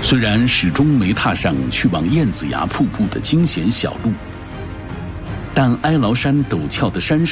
虽然始终没踏上去往燕子崖瀑布的惊险小路，但哀牢山陡峭的山势